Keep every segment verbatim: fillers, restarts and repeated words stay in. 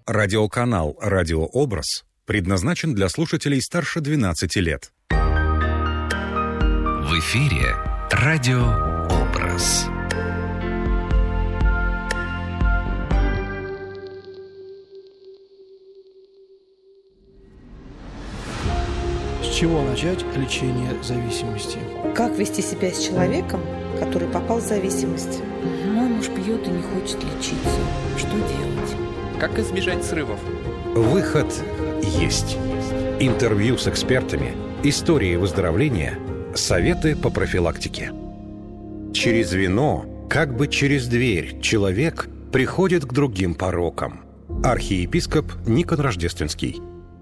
Радиоканал «Радиообраз» предназначен для слушателей старше двенадцати лет. В эфире «Радиообраз». С чего начать лечение зависимости? Как вести себя с человеком, который попал в зависимость? Мой муж пьет и не хочет лечиться. Что делать? Как избежать срывов? Выход есть. Интервью с экспертами, истории выздоровления, советы по профилактике. Через вино, как бы через дверь, человек приходит к другим порокам. Архиепископ Никон Рождественский.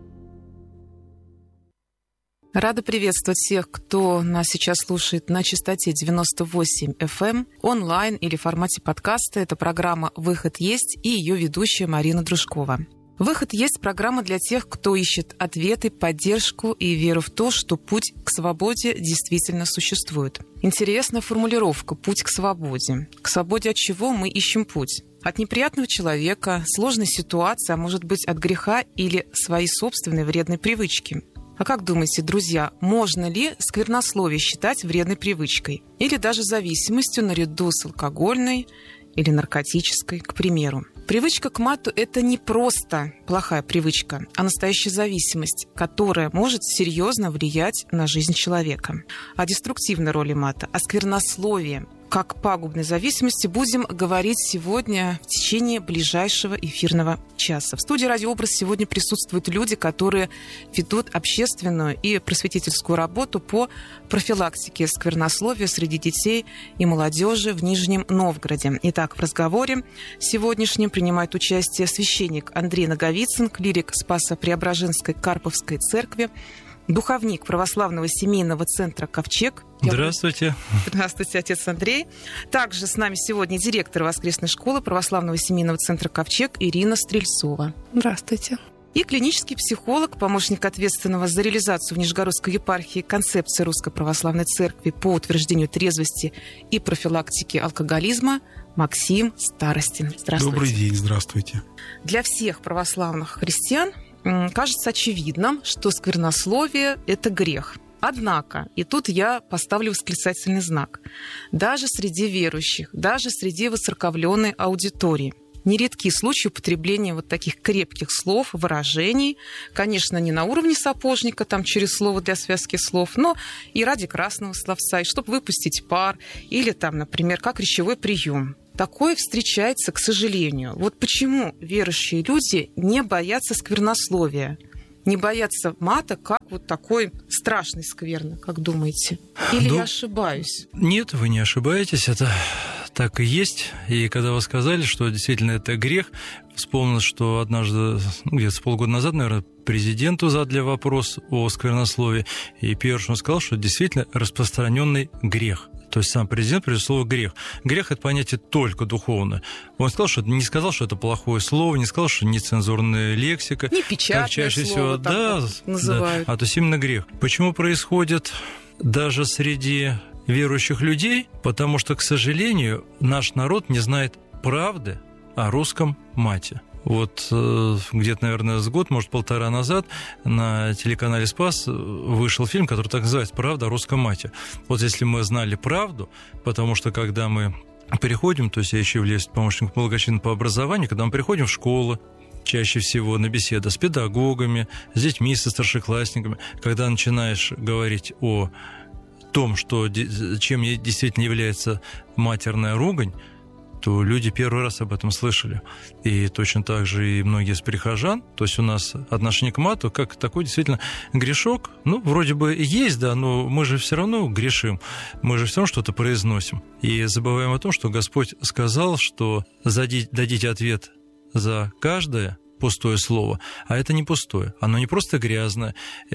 Рада приветствовать всех, кто нас сейчас слушает на частоте девяносто восемь эф эм, онлайн или в формате подкаста. Это программа «Выход есть» и ее ведущая Марина Дружкова. «Выход есть» — программа для тех, кто ищет ответы, поддержку и веру в то, что путь к свободе действительно существует. Интересная формулировка «путь к свободе». К свободе от чего мы ищем путь? От неприятного человека, сложной ситуации, а может быть от греха или своей собственной вредной привычки. А как думаете, друзья, можно ли сквернословие считать вредной привычкой? Или даже зависимостью наряду с алкогольной или наркотической, к примеру? Привычка к мату – это не просто плохая привычка, а настоящая зависимость, которая может серьезно влиять на жизнь человека. О деструктивной роли мата, о сквернословии, как пагубной зависимости будем говорить сегодня в течение ближайшего эфирного часа. В студии «Радиообраз» сегодня присутствуют люди, которые ведут общественную и просветительскую работу по профилактике сквернословия среди детей и молодежи в Нижнем Новгороде. Итак, в разговоре сегодняшнем принимает участие священник Андрей Наговицын, клирик Спасо-Преображенской Карповской церкви, духовник православного семейного центра «Ковчег». Здравствуйте. Здравствуйте, отец Андрей. Также с нами сегодня директор воскресной школы православного семейного центра «Ковчег» Ирина Стрельцова. Здравствуйте. И клинический психолог, помощник ответственного за реализацию в Нижегородской епархии концепции Русской Православной Церкви по утверждению трезвости и профилактике алкоголизма Максим Старостин. Здравствуйте. Добрый день, здравствуйте. Для всех православных христиан кажется очевидным, что сквернословие – это грех. Однако, и тут я поставлю восклицательный знак, даже среди верующих, даже среди воцерковленной аудитории нередки случаи употребления вот таких крепких слов, выражений, конечно, не на уровне сапожника, там через слово для связки слов, но и ради красного словца, и чтобы выпустить пар, или там, например, как речевой прием. Такое встречается, к сожалению. Вот почему верующие люди не боятся сквернословия, не боятся мата, как вот такой страшной скверны, как думаете? Или ну, я ошибаюсь? Нет, вы не ошибаетесь, это так и есть. И когда вы сказали, что действительно это грех, вспомнил, что однажды, ну, где-то с полгода назад, наверное, президенту задали вопрос о сквернословии, и первое, что он сказал, что это действительно распространенный грех. То есть сам президент привел слово «грех». Грех – это понятие только духовное. Он сказал, что не сказал, что это плохое слово, не сказал, что нецензурная лексика. Не печатное чаще слово, всего, да, называют. Да, а то есть именно грех. Почему происходит даже среди верующих людей? Потому что, к сожалению, наш народ не знает правды о русском мате. Вот э, где-то, наверное, с год, может, полтора назад на телеканале «Спас» вышел фильм, который так называется «Правда о русском мате». Вот если мы знали правду, потому что когда мы переходим, то есть я еще являюсь помощником благочинного по образованию, когда мы приходим в школу, чаще всего на беседы с педагогами, с детьми, со старшеклассниками, когда начинаешь говорить о том, что, чем действительно является матерная ругань, то люди первый раз об этом слышали. И точно так же и многие из прихожан. То есть у нас отношение к мату как такой действительно грешок. Ну, вроде бы есть, да, но мы же все равно грешим. Мы же все равно что-то произносим. И забываем о том, что Господь сказал, что дадите ответ за каждое пустое слово. А это не пустое. Оно не просто грязное.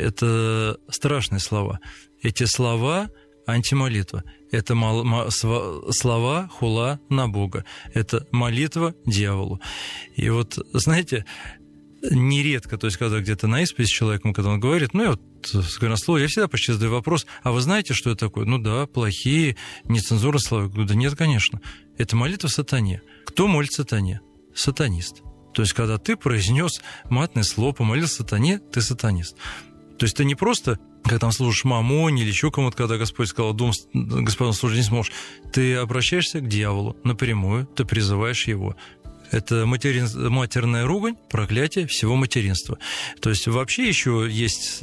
Это страшные слова. Эти слова – антимолитва. Это слова хула на Бога. Это молитва дьяволу. И вот, знаете, нередко, то есть, когда где-то на исповеди с человеком, когда он говорит, ну, я вот сквернословие, я всегда почти задаю вопрос, а вы знаете, что это такое? Ну да, плохие, нецензурные слова. Я говорю, да нет, конечно. Это молитва сатане. Кто молит сатане? Сатанист. То есть, когда ты произнес матное слово, помолился сатане, ты сатанист. То есть, ты не просто, когда там служишь мамоне или еще кому-то, когда Господь сказал, дом Господу служить не сможешь, ты обращаешься к дьяволу напрямую, ты призываешь его. Это материн, матерная ругань, проклятие всего материнства. То есть вообще еще есть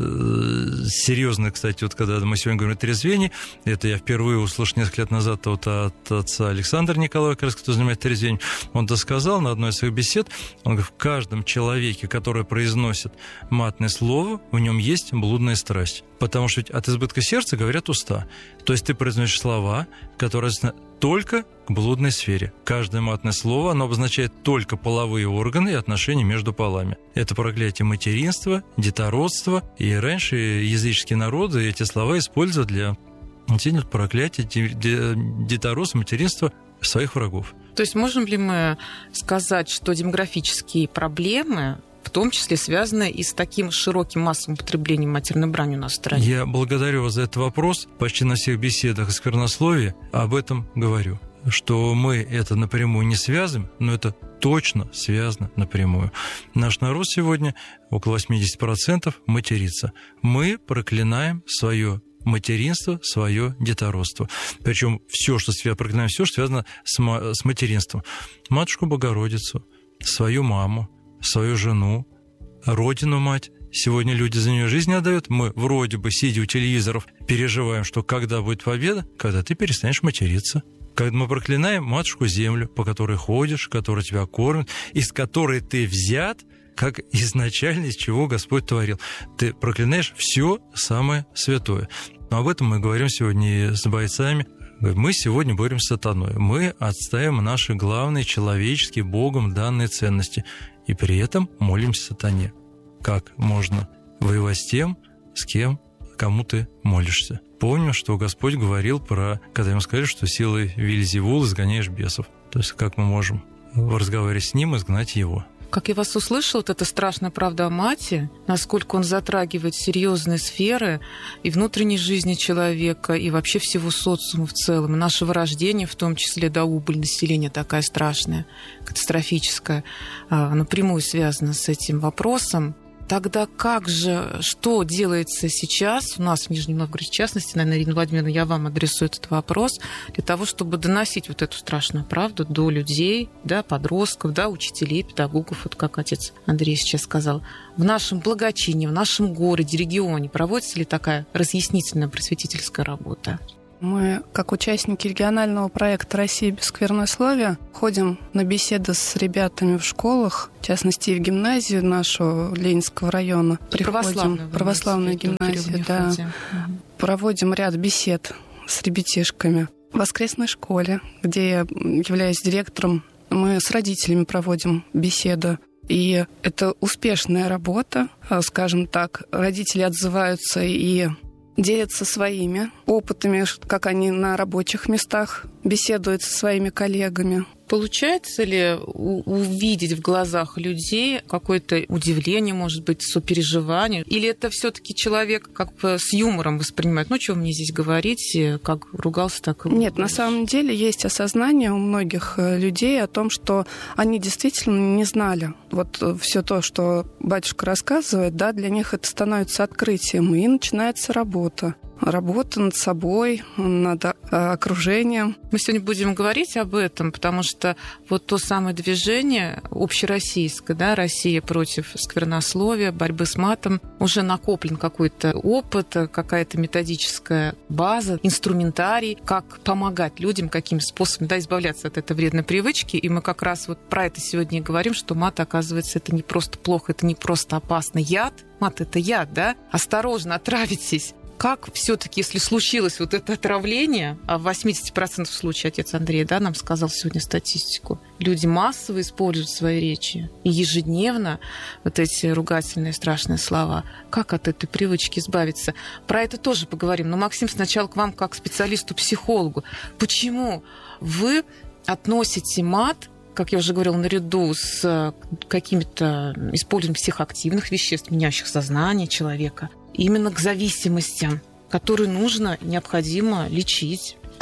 серьезное, кстати, вот когда мы сегодня говорим о трезвении, это я впервые услышал несколько лет назад вот от отца Александра Николаева, как раз, кто занимается трезвением, он досказал на одной из своих бесед, он говорит, в каждом человеке, который произносит матное слово, в нем есть блудная страсть. Потому что ведь от избытка сердца говорят уста. То есть ты произносишь слова, которые только к блудной сфере. Каждое матное слово, оно обозначает только половые органы и отношения между полами. Это проклятие материнства, детородства. И раньше языческие народы эти слова использовали для проклятия детородства, материнства своих врагов. То есть можем ли мы сказать, что демографические проблемы в том числе связаны и с таким широким массовым употреблением матерной брани у нас в стране? Я благодарю вас за этот вопрос. Почти на всех беседах о сквернословии об этом говорю, что мы это напрямую не связываем, но это точно связано напрямую. Наш народ сегодня, около восемьдесят процентов, матерится. Мы проклинаем свое материнство, свое детородство. Причем все, что связано, проклинаем все, что связано с, ма- с материнством. Матушку Богородицу, свою маму, свою жену, родину-мать. Сегодня люди за нее жизнь отдают. Мы вроде бы, сидя у телевизоров, переживаем, что когда будет победа, когда ты перестанешь материться. Когда мы проклинаем матушку-землю, по которой ходишь, которая тебя кормит, из которой ты взят, как изначально, из чего Господь творил. Ты проклинаешь все самое святое. Но об этом мы говорим сегодня с бойцами. Мы сегодня боремся с сатаной. Мы отстаиваем наши главные человеческие, Богом данные ценности. И при этом молимся сатане. Как можно воевать с тем, с кем, кому ты молишься? Помним, что Господь говорил про, когда ему сказали, что силой Вельзевула изгоняешь бесов. То есть как мы можем, разговаривая с ним, изгнать его? Как я вас услышала, вот эта страшная правда о мате, насколько он затрагивает серьезные сферы и внутренней жизни человека, и вообще всего социума в целом, и нашего рождения, в том числе, да, убыль населения такая страшная, катастрофическая, напрямую связана с этим вопросом. Тогда как же, что делается сейчас, у нас в Нижнем Новгороде, в частности, наверное, Ирина Владимировна, я вам адресую этот вопрос, для того, чтобы доносить вот эту страшную правду до людей, да, подростков, да, учителей, педагогов, вот как отец Андрей сейчас сказал. В нашем благочинии, в нашем городе, регионе проводится ли такая разъяснительная просветительская работа? Мы, как участники регионального проекта «Россия без сквернословия», ходим на беседы с ребятами в школах, в частности, в гимназию нашу Ленинского района. Православную, православную гимназию, да. Угу. Проводим ряд бесед с ребятишками. В воскресной школе, где я являюсь директором, мы с родителями проводим беседы. И это успешная работа, скажем так. Родители отзываются и делятся своими опытами, как они на рабочих местах беседуют со своими коллегами. Получается ли увидеть в глазах людей какое-то удивление, может быть, сопереживание? Или это все-таки человек как бы с юмором воспринимает? Ну, что мне здесь говорить, как ругался, так и... Нет, на самом деле есть осознание у многих людей о том, что они действительно не знали. Вот все то, что батюшка рассказывает, да, для них это становится открытием, и начинается работа. Работа над собой, над окружением. Мы сегодня будем говорить об этом, потому что вот то самое движение общероссийское, да, Россия против сквернословия, борьбы с матом, уже накоплен какой-то опыт, какая-то методическая база, инструментарий, как помогать людям, каким способом, да, избавляться от этой вредной привычки. И мы как раз вот про это сегодня и говорим, что мат, оказывается, это не просто плохо, это не просто опасно. Яд, мат — это яд, да? Осторожно, отравитесь. Как все-таки, если случилось вот это отравление, а в восемьдесят процентов случаев отец Андрей, да, нам сказал сегодня статистику, люди массово используют в своей речи и ежедневно вот эти ругательные страшные слова. Как от этой привычки избавиться? Про это тоже поговорим. Но, Максим, сначала к вам как специалисту-психологу. Почему вы относите мат, как я уже говорила, наряду с какими-то использованием психоактивных веществ, меняющих сознание человека, именно к зависимостям, которые нужно, необходимо лечить?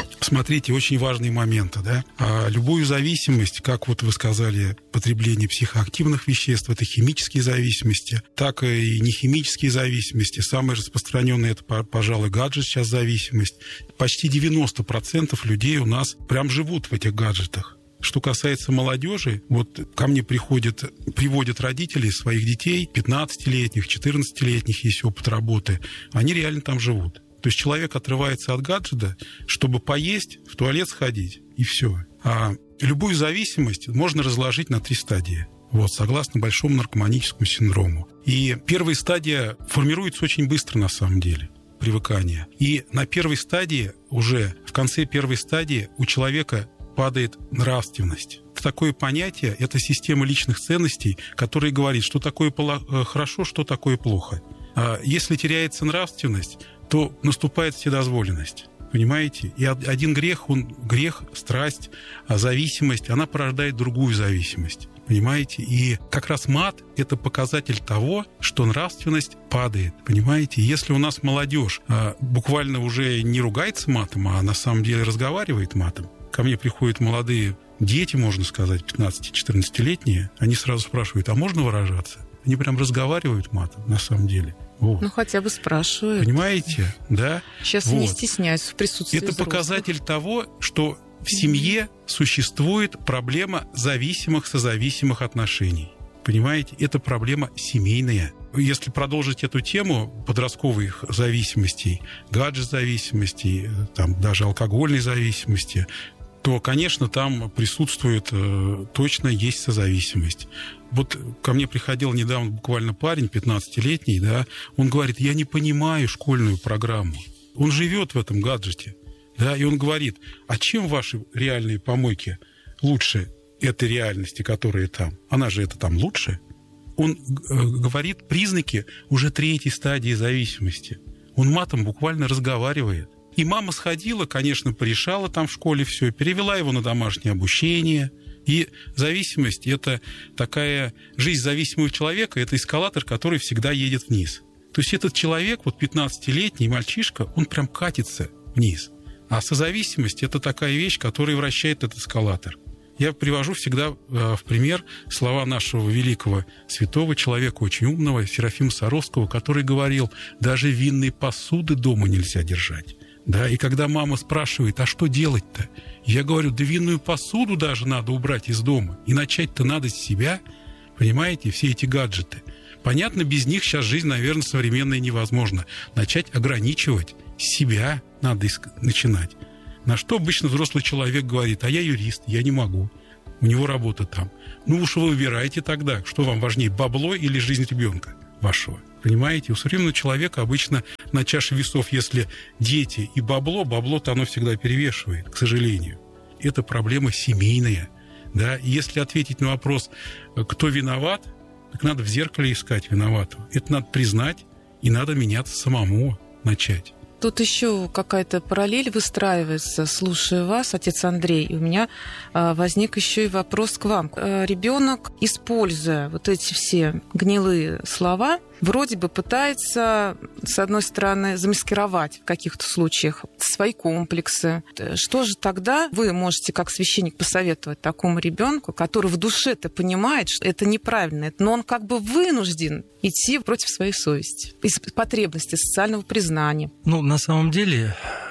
Смотрите, очень важные моменты, да. А любую зависимость, как вот вы сказали, потребление психоактивных веществ, это химические зависимости, так и нехимические зависимости. Самое распространенное это, пожалуй, гаджет сейчас зависимость. Почти девяносто процентов людей у нас прям живут в этих гаджетах. Что касается молодежи, вот ко мне приходят, приводят родители своих детей, пятнадцатилетних, четырнадцатилетних, есть опыт работы, они реально там живут. То есть человек отрывается от гаджета, чтобы поесть, в туалет сходить, и все. А любую зависимость можно разложить на три стадии. Вот, согласно большому наркоманическому синдрому. И первая стадия формируется очень быстро на самом деле, привыкание. И на первой стадии, уже в конце первой стадии у человека падает нравственность. Такое понятие – это система личных ценностей, которая говорит, что такое хорошо, что такое плохо. А если теряется нравственность, то наступает вседозволенность. Понимаете? И один грех, он грех, страсть, зависимость, она порождает другую зависимость. Понимаете? И как раз мат – это показатель того, что нравственность падает. Понимаете? Если у нас молодежь а, буквально уже не ругается матом, а на самом деле разговаривает матом, ко мне приходят молодые дети, можно сказать, пятнадцати-четырнадцатилетние, они сразу спрашивают, а можно выражаться? Они прям разговаривают матом, на самом деле. Вот. Ну, хотя бы спрашивают. Понимаете? Да? Сейчас вот. Не стесняюсь в присутствии Это взрослых. Показатель того, что в семье существует проблема зависимых созависимых отношений. Понимаете? Это проблема семейная. Если продолжить эту тему подростковых зависимостей, гаджет-зависимостей, там, даже алкогольной зависимости, то, конечно, там присутствует, точно есть созависимость. Вот ко мне приходил недавно буквально парень, пятнадцатилетний, да, он говорит, я не понимаю школьную программу. Он живет в этом гаджете, да, и он говорит, а чем ваши реальные помойки лучше этой реальности, которая там? Она же это там лучше. Он говорит признаки уже третьей стадии зависимости. Он матом буквально разговаривает. И мама сходила, конечно, порешала там в школе все, перевела его на домашнее обучение. И зависимость – это такая жизнь зависимого человека, это эскалатор, который всегда едет вниз. То есть этот человек, вот пятнадцатилетний мальчишка, он прям катится вниз. А созависимость – это такая вещь, которая вращает этот эскалатор. Я привожу всегда в пример слова нашего великого святого человека, очень умного, Серафима Саровского, который говорил, даже винные посуды дома нельзя держать. Да, и когда мама спрашивает, а что делать-то? Я говорю, да винную посуду даже надо убрать из дома. И начать-то надо с себя, понимаете, все эти гаджеты. Понятно, без них сейчас жизнь, наверное, современная невозможна. Начать ограничивать себя надо начинать. На что обычно взрослый человек говорит, а я юрист, я не могу, у него работа там. Ну уж вы выбирайте тогда, что вам важнее, бабло или жизнь ребенка вашего. Понимаете, у современного человека обычно на чаше весов, если дети и бабло, бабло-то оно всегда перевешивает, к сожалению. Это проблема семейная. Да? И если ответить на вопрос, кто виноват, так надо в зеркале искать виноватого. Это надо признать, и надо меняться самому, начать. Тут еще какая-то параллель выстраивается, слушая вас, отец Андрей, и у меня а, возник еще и вопрос к вам. А, ребенок, используя вот эти все гнилые слова, вроде бы пытается, с одной стороны, замаскировать в каких-то случаях свои комплексы. Что же тогда вы можете, как священник, посоветовать такому ребенку, который в душе-то понимает, что это неправильно, но он как бы вынужден идти против своей совести, из потребности социального признания? Ну, на самом деле,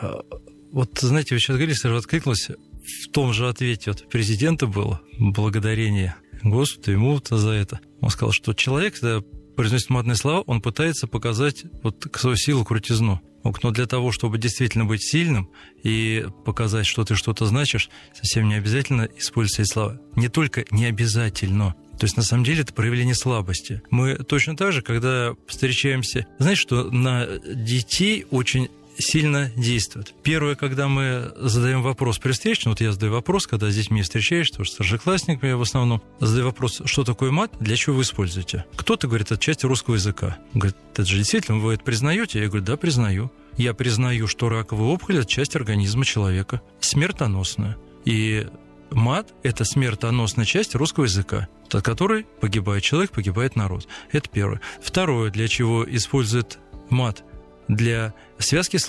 вот, знаете, вы сейчас говорили, сразу откликнулось, в том же ответе от президента было благодарение Господу, ему за это. Он сказал, что человек, когда произносит матные слова, он пытается показать вот свою силу, крутизну. Но для того, чтобы действительно быть сильным и показать, что ты что-то значишь, совсем не обязательно использовать эти слова. Не только не обязательно. То есть, на самом деле, это проявление слабости. Мы точно так же, когда встречаемся... Знаете, что на детей очень сильно действует. Первое, когда мы задаем вопрос при встрече, ну, вот я задаю вопрос, когда с детьми встречаешься, потому что старшеклассник я в основном, задаю вопрос, что такое мат, для чего вы используете? Кто-то говорит, это часть русского языка. Он говорит, это же действительно, вы это признаете? Я говорю, да, признаю. Я признаю, что раковая опухоль – это часть организма человека, смертоносная. И мат – это смертоносная часть русского языка, от которой погибает человек, погибает народ. Это первое. Второе, для чего используют мат – для связки слов.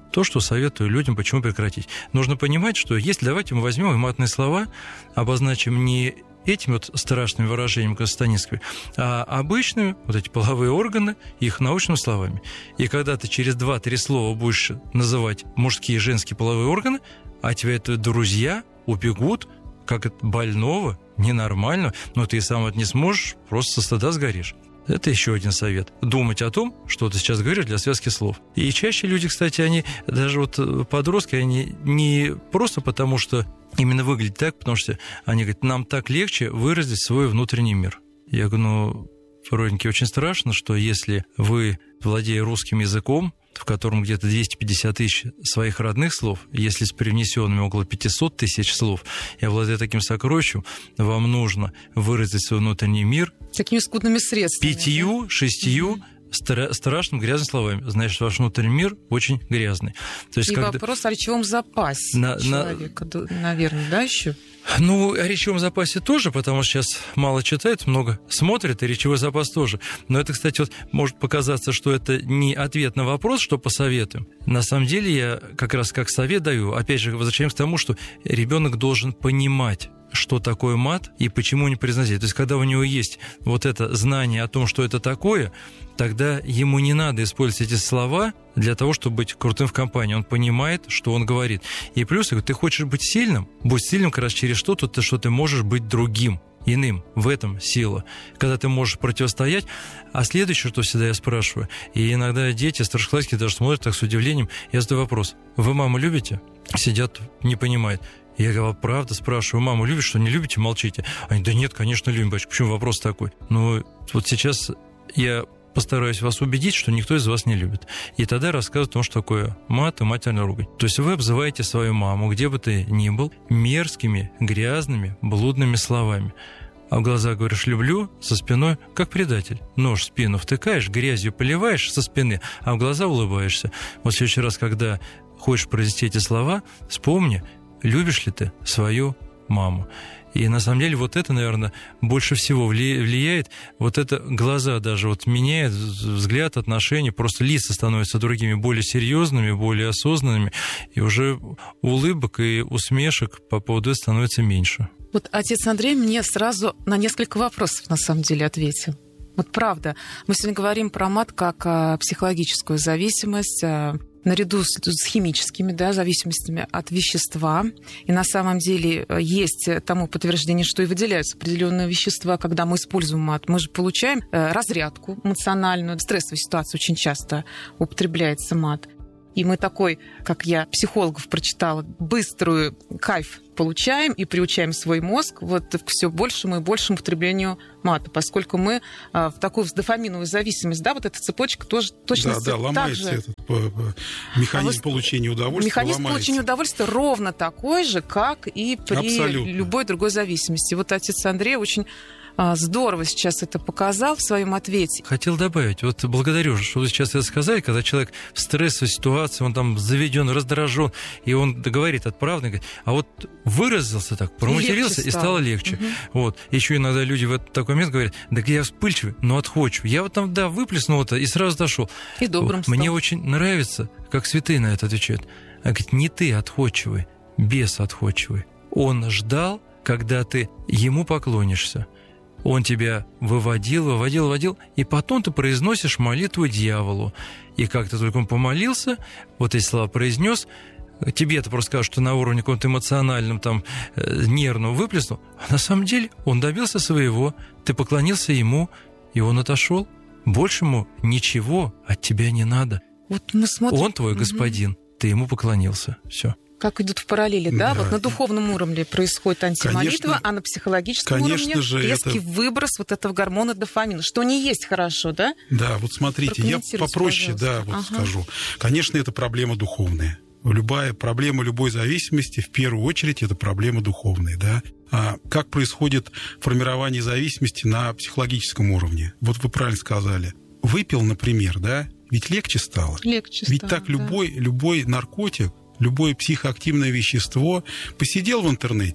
то, что советую людям, почему прекратить. Нужно понимать, что если давайте мы возьмем и матные слова, обозначим не этими вот страшными выражениями, как Станицкой, а обычными, вот эти половые органы, их научными словами. И когда ты через два-три слова будешь называть мужские и женские половые органы, а тебя это друзья убегут, как от больного, ненормального, но ты и сам это не сможешь, просто со стыда сгоришь. Это еще один совет. Думать о том, что ты сейчас говоришь для связки слов. И чаще люди, кстати, они, даже вот подростки, они не просто потому, что именно выглядят так, потому что они говорят, нам так легче выразить свой внутренний мир. Я говорю, ну, родненький, очень страшно, что если вы, владея русским языком, в котором где-то двести пятьдесят тысяч своих родных слов, если с привнесенными около пятьсот тысяч слов, и обладая таким сокровищем, вам нужно выразить свой внутренний мир такими скудными средствами. Пятью, да? шестью mm-hmm. стра- страшными грязными словами. Значит, ваш внутренний мир очень грязный. То есть, и когда... вопрос о речевом запасе на, человека, на... наверное, да, еще? Ну, о речевом запасе тоже, потому что сейчас мало читают, много смотрят, и речевой запас тоже. Но это, кстати, вот может показаться, что это не ответ на вопрос, что посоветуем. На самом деле я как раз как совет даю, опять же, возвращаемся к тому, что ребенок должен понимать, что такое мат и почему не произносить. То есть, когда у него есть вот это знание о том, что это такое, тогда ему не надо использовать эти слова для того, чтобы быть крутым в компании. Он понимает, что он говорит. И плюс, ты хочешь быть сильным, будь сильным как раз через что-то, что ты можешь быть другим, иным. В этом сила. Когда ты можешь противостоять. А следующее, что всегда я спрашиваю, и иногда дети, старшеклассники даже смотрят так с удивлением, я задаю вопрос, вы маму любите? Сидят, не понимают. Я говорю, правда, спрашиваю, маму любишь, что не любите, молчите? Они, да нет, конечно, любим, батюшка. Почему вопрос такой? Ну, вот сейчас я постараюсь вас убедить, что никто из вас не любит. И тогда рассказываю о том, что такое мат и матерная ругань. То есть вы обзываете свою маму, где бы ты ни был, мерзкими, грязными, блудными словами. А в глаза говоришь «люблю», со спиной как предатель. Нож в спину втыкаешь, грязью поливаешь со спины, а в глаза улыбаешься. Вот в следующий раз, когда хочешь произнести эти слова, вспомни, любишь ли ты свою маму? И на самом деле вот это, наверное, больше всего влияет. Вот это глаза даже вот меняет взгляд, отношения. Просто лица становятся другими, более серьезными, более осознанными. И уже улыбок и усмешек по поводу этого становится меньше. Вот отец Андрей мне сразу на несколько вопросов на самом деле ответил. Вот правда, мы сегодня говорим про мат как а, психологическую зависимость, а, наряду с, с химическими, да, зависимостями от вещества. И на самом деле есть тому подтверждение, что и выделяются определенные вещества, когда мы используем мат. Мы же получаем а, разрядку эмоциональную. В стрессовой ситуации очень часто употребляется мат. И мы такой, как я психологов прочитала, быструю кайф получаем и приучаем свой мозг вот к все большему и большему употреблению мата, поскольку мы а, в такую дофаминовую зависимость, да, вот эта цепочка тоже точно... Да, да, ломается же... этот механизм а получения удовольствия. Механизм ломается. получения удовольствия ровно такой же, как и при Абсолютно. любой другой зависимости. Вот отец Андрей очень... здорово сейчас это показал в своем ответе. Хотел добавить, вот благодарю, что вы сейчас это сказали, когда человек в стрессовой ситуации, он там заведен, раздражен, и он говорит отправно, говорит, а вот выразился так, проматерился, и стало легче. Угу. Вот. Еще иногда люди в такой момент говорят, да я вспыльчивый, но отходчивый. Я вот там, да, выплеснул это и сразу дошел. И добрым стал. Мне очень нравится, как святые на это отвечают. А говорит, не ты отходчивый, бес отходчивый. Он ждал, когда ты ему поклонишься. Он тебя выводил, выводил, выводил, и потом ты произносишь молитву дьяволу. И как ты только он помолился, вот эти слова произнес, тебе это просто скажут, что на уровне каком-то эмоциональном, там, нервном выплеснул, а на самом деле он добился своего, ты поклонился ему, и он отошел. Больше ему ничего от тебя не надо. Вот мы смотрим... Он твой господин, угу. Ты ему поклонился, все. Как идут в параллели, да? да? Вот на духовном уровне происходит антимолитва, конечно, а на психологическом уровне же резкий это... выброс вот этого гормона дофамина, что не есть хорошо, да? Да, вот смотрите, я попроще, да, вот ага. скажу. Конечно, это проблема духовная. Любая проблема любой зависимости, в первую очередь, это проблема духовная, да? А как происходит формирование зависимости на психологическом уровне? Вот вы правильно сказали. Выпил, например, да? Ведь легче стало. Легче Ведь стало, так да. любой, любой наркотик, любое психоактивное вещество, посидел в интернете,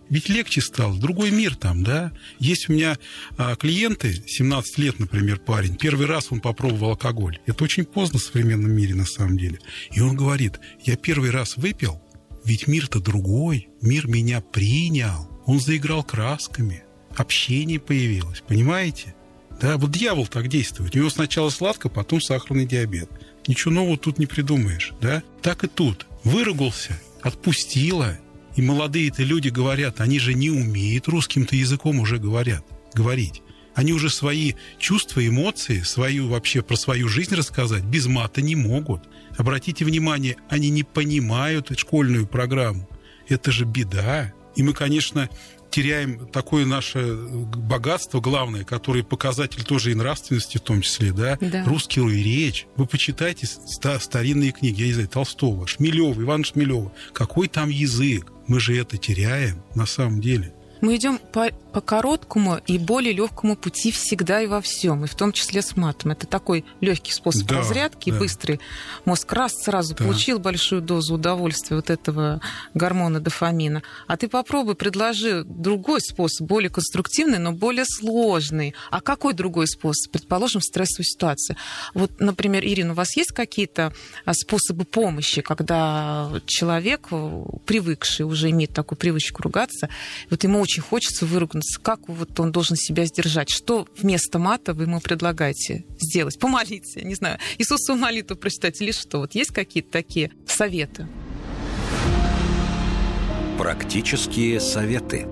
Ведь легче стало, другой мир там, да. Есть у меня а, клиенты, семнадцать лет, например, парень, первый раз он попробовал алкоголь. Это очень поздно в современном мире на самом деле. И он говорит, я первый раз выпил, ведь мир-то другой, мир меня принял. Он заиграл красками, общение появилось, понимаете? Да, вот дьявол так действует. У него сначала сладко, потом сахарный диабет. Ничего нового тут не придумаешь, да? Так и тут. Выругался, отпустила. И молодые-то люди говорят, они же не умеют русским-то языком уже говорят, говорить. Они уже свои чувства, эмоции, свою вообще про свою жизнь рассказать без мата не могут. Обратите внимание, они не понимают школьную программу. Это же беда. И мы, конечно, теряем такое наше богатство главное, которое показатель тоже и нравственности в том числе, да, да. Русскую речь. Вы почитайте старинные книги, я не знаю, Толстого, Шмелева, Ивана Шмелева. Какой там язык? Мы же это теряем на самом деле. Мы идем по, по короткому и более легкому пути всегда и во всем, и в том числе с матом. Это такой легкий способ да, разрядки, да. быстрый. Мозг раз сразу да. получил большую дозу удовольствия вот этого гормона дофамина. А ты попробуй, предложи другой способ, более конструктивный, но более сложный. А какой другой способ? Предположим, в стрессовой ситуации. Вот, например, Ирина, у вас есть какие-то способы помощи, когда человек, привыкший, уже имеет такую привычку ругаться, вот ему очень очень хочется выругаться. Как вот он должен себя сдержать? Что вместо мата вы ему предлагаете сделать? Помолиться, я не знаю, Иисусову молитву прочитать или что? Вот есть какие-то такие советы? Практические советы.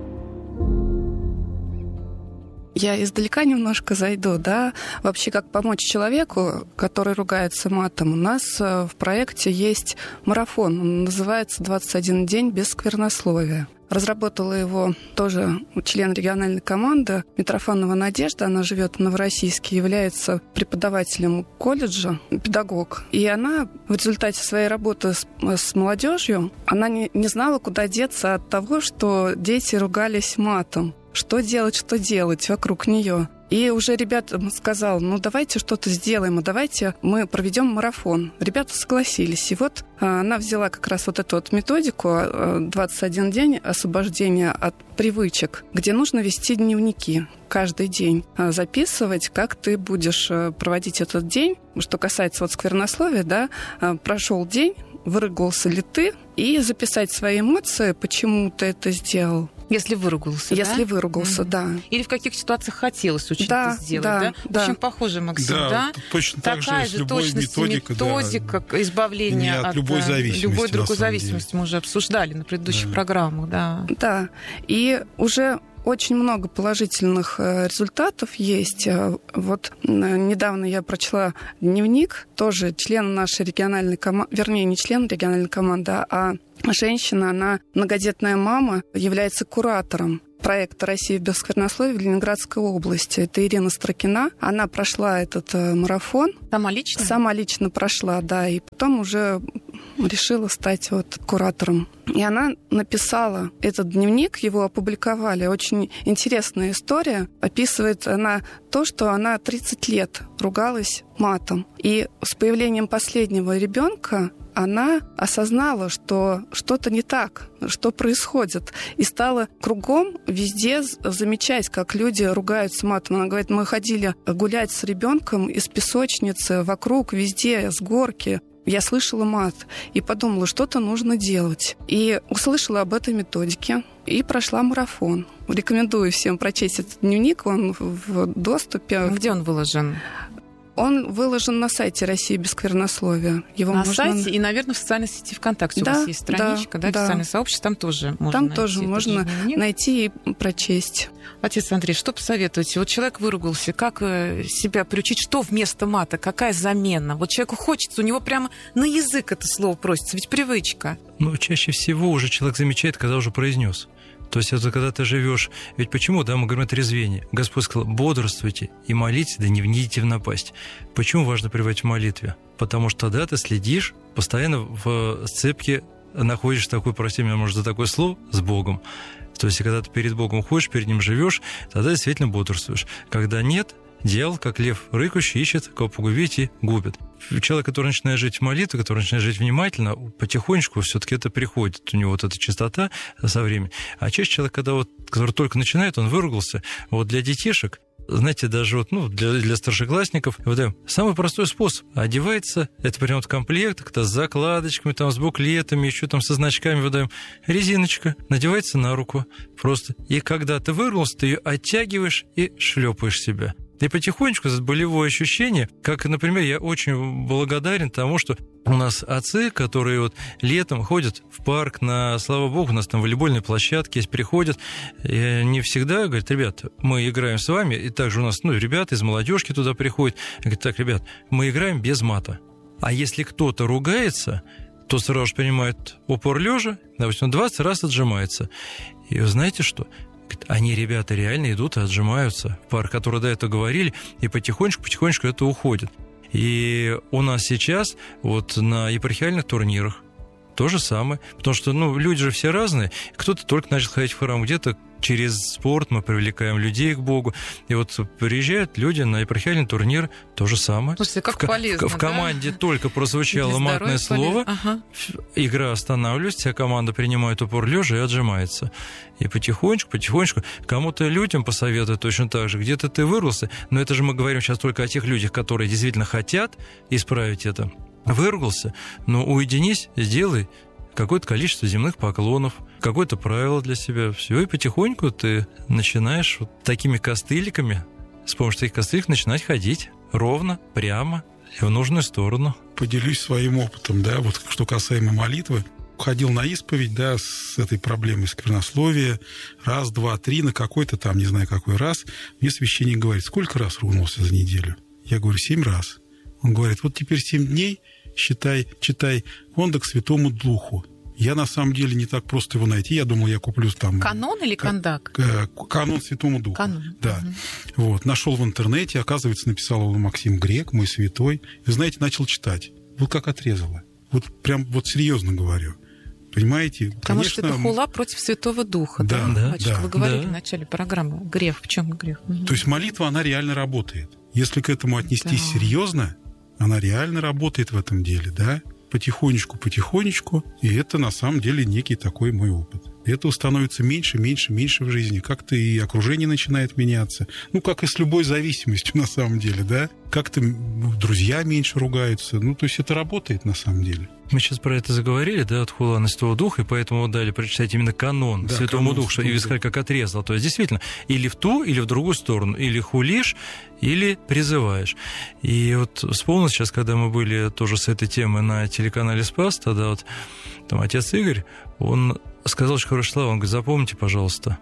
Я издалека немножко зайду, да. Вообще, как помочь человеку, который ругается матом. У нас в проекте есть марафон. Он называется «двадцать один день без сквернословия». Разработала его тоже член региональной команды Митрофанова Надежда. Она живет в Новороссийске, является преподавателем колледжа, педагог. И она в результате своей работы с, с молодежью, она не, не знала, куда деться от того, что дети ругались матом. Что делать, что делать вокруг нее. И уже ребятам сказал, ну давайте что-то сделаем, а давайте мы проведем марафон. Ребята согласились. И вот она взяла как раз вот эту вот методику двадцать один день освобождения от привычек, где нужно вести дневники каждый день, записывать, как ты будешь проводить этот день. Что касается вот сквернословия, да, прошел день, выругался ли ты, и записать свои эмоции, почему ты это сделал. Если выругался, Если да? выругался, mm-hmm. да. Или в каких ситуациях хотелось очень да, это сделать, да? да? да. Очень похоже, Максим, да? Да, точно так Такая же, же точность методика, методика да, избавления от, от любой зависимости. Любой другой зависимости мы уже обсуждали на предыдущих да. программах, да. Да, и уже очень много положительных результатов есть. Вот недавно я прочла дневник, тоже член нашей региональной команды, вернее, не член региональной команды, а женщина, она многодетная мама, является куратором проекта «Россия без сквернословия» в Ленинградской области. Это Ирина Строкина. Она прошла этот марафон. Сама лично? Сама лично прошла, да. И потом уже решила стать вот куратором. И она написала этот дневник, его опубликовали. Очень интересная история. Описывает она то, что она тридцать лет ругалась матом. И с появлением последнего ребенка она осознала, что что-то не так, что происходит, и стала кругом везде замечать, как люди ругаются матом. Она говорит, мы ходили гулять с ребенком из песочницы, вокруг, везде, с горки. Я слышала мат и подумала, что-то нужно делать. И услышала об этой методике и прошла марафон. Рекомендую всем прочесть этот дневник, он в доступе. Где он выложен? Он выложен на сайте «Россия без сквернословия». Его на можно... сайте и, наверное, в социальной сети ВКонтакте да, у вас есть страничка, да, да, официальное сообщество, там тоже можно Там найти тоже можно найти и прочесть. Отец Андрей, что посоветуете? Вот человек выругался, как себя приучить, что вместо мата, какая замена? Вот человеку хочется, у него прямо на язык это слово просится, ведь привычка. Ну, чаще всего уже человек замечает, когда уже произнес. То есть это когда ты живешь. Ведь почему, да, мы говорим о трезвении. Господь сказал, бодрствуйте и молитесь, да не вникните в напасть. Почему важно пребывать в молитве? Потому что тогда ты следишь, постоянно в сцепке находишь такой, прости меня, может, за такое слово, с Богом. То есть когда ты перед Богом ходишь, перед Ним живешь, тогда действительно бодрствуешь. Когда нет, дьявол, как лев рыкающий, ищет, кого погубить и губит. человек, который начинает жить в молитве, который начинает жить внимательно, потихонечку все-таки это приходит. У него вот эта чистота со временем. А чаще человек, когда вот, который только начинает, он выругался. Вот для детишек, знаете, даже вот, ну, для, для старшеклассников, вот, самый простой способ. Одевается, это прям вот комплект, с закладочками, там, с буклетами, еще там со значками выдаем. Резиночка надевается на руку просто. И когда ты выругался, ты ее оттягиваешь и шлепаешь себя. И потихонечку это болевое ощущение, как, например, я очень благодарен тому, что у нас отцы, которые вот летом ходят в парк, на, слава богу, у нас там волейбольные площадки есть, приходят, и они всегда говорят: ребят, мы играем с вами, и также у нас, ну, ребята из молодежки туда приходят, и говорят: так, ребят, мы играем без мата. А если кто-то ругается, то сразу же принимают упор лежа, допустим, двадцать раз отжимается. И вы знаете что? Они, ребята, реально идут и отжимаются в парк, которые до этого говорили, и потихонечку-потихонечку это уходит. И у нас сейчас вот на епархиальных турнирах то же самое, потому что, ну, люди же все разные, кто-то только начал ходить в храм, где-то через спорт мы привлекаем людей к Богу, и вот приезжают люди на епархиальный турнир, то же самое. Слушайте, как в, полезно, в, в команде да? только прозвучало матное слово, ага. игра останавливается, вся команда принимает упор лежа и отжимается. И потихонечку, потихонечку, кому-то людям посоветуют точно так же, где-то ты вырвался, но это же мы говорим сейчас только о тех людях, которые действительно хотят исправить это. Выругался, но уединись, сделай какое-то количество земных поклонов, какое-то правило для себя. Все, и потихоньку ты начинаешь вот такими костыликами, с помощью таких костылек начинать ходить ровно, прямо и в нужную сторону. Поделюсь своим опытом, да, вот что касаемо молитвы. Ходил на исповедь, да, с этой проблемой сквернословия. Раз, два, три, на какой-то там, не знаю, какой раз. Мне священник говорит: сколько раз ругнулся за неделю? Я говорю: семь раз. Он говорит: вот теперь семь дней считай, читай «Конда к Святому Духу». Я, на самом деле, не так просто его найти. Я думал, я куплю там... Канон или кондак? Канон Святому Духу. Канон. Да. Угу. Вот. Нашел в интернете, оказывается, написал его Максим Грек, мой святой. И, знаете, начал читать. Вот как отрезало. Вот прям вот серьезно говорю. Понимаете? Потому Конечно, что это хула против Святого Духа. Да, да, да, Батюшка, да. Вы говорили да. в начале программы. Грех. В чем грех? Угу. То есть молитва, она реально работает. Если к этому отнестись да. серьезно, она реально работает в этом деле, да? Потихонечку, потихонечку. И это на самом деле некий такой мой опыт. И этого становится меньше, меньше, меньше в жизни. Как-то и окружение начинает меняться. Ну, как и с любой зависимостью на самом деле, да? Как-то друзья меньше ругаются. Ну, то есть это работает на самом деле. Мы сейчас про это заговорили, да, от хула на Святого Духа, и поэтому дали прочитать именно канон да, Святому канон, Духу, что и сказать, как отрезал. То есть, действительно, или в ту, или в другую сторону. Или хулишь, или призываешь. И вот вспомнил сейчас, когда мы были тоже с этой темой на телеканале «Спас», тогда вот там отец Игорь, он сказал очень хорошие слова. Он говорит: запомните, пожалуйста,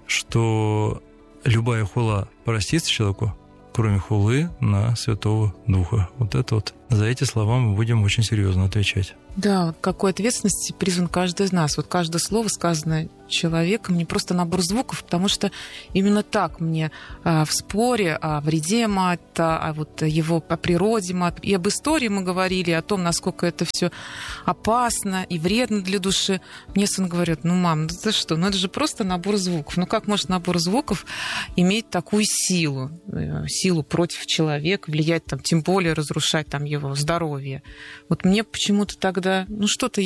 что любая хула простится человеку, кроме хулы на Святого Духа. Вот это вот. За эти слова мы будем очень серьезно отвечать. Да, вот какой ответственности призван каждый из нас. Вот каждое слово, сказанное человеком, не просто набор звуков, потому что именно так мне а, в споре о вреде мата, о вот его о природе мата, и об истории мы говорили, о том, насколько это все опасно и вредно для души. Мне сын говорит: ну, мам, ну ты что, ну это же просто набор звуков. Ну как может набор звуков иметь такую силу, силу против человека, влиять там, тем более разрушать там его здоровье? Вот мне почему-то тогда, ну что-то